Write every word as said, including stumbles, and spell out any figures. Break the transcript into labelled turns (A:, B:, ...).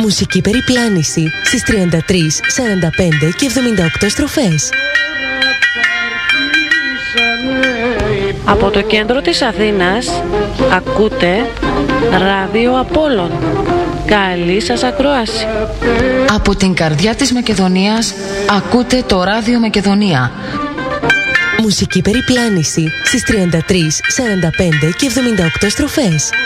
A: Μουσική περιπλάνηση στις τριάντα τρεις, σαράντα πέντε και εβδομήντα οκτώ στροφές.
B: Από το κέντρο της Αθήνας ακούτε Ράδιο Απόλλων. Καλή σας ακρόαση.
C: Από την καρδιά της Μακεδονίας ακούτε το Ράδιο Μακεδονία.
A: Μουσική περιπλάνηση στις τριάντα τρεις, σαράντα πέντε και εβδομήντα οκτώ στροφές.